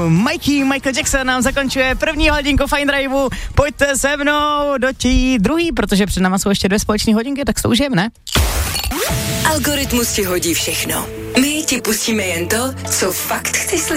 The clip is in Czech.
Michael Jackson nám zakončuje první hodinku Fine Driveu. Pojďte se mnou do tí druhý, protože před náma jsou ještě 2 společné hodinky, tak to užijem, ne? Algoritmus ti hodí všechno. My ti pustíme jen to, co fakt chceš slyšet.